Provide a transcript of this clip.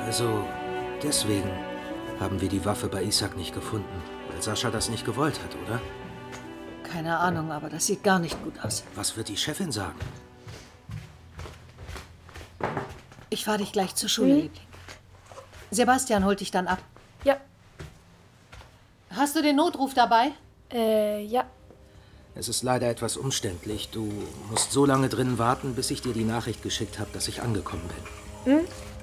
Also, deswegen haben wir die Waffe bei Ishak nicht gefunden, weil Sascha das nicht gewollt hat, oder? Keine Ahnung, aber das sieht gar nicht gut aus. Was wird die Chefin sagen? Ich fahre dich gleich zur Schule, Liebling. Sebastian holt dich dann ab. Ja. Hast du den Notruf dabei? Ja. Es ist leider etwas umständlich. Du musst so lange drinnen warten, bis ich dir die Nachricht geschickt habe, dass ich angekommen bin.